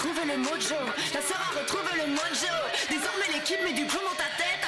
retrouvé le mojo. La sœur a retrouvé le mojo. Désormais l'équipe met du plomb dans ta tête.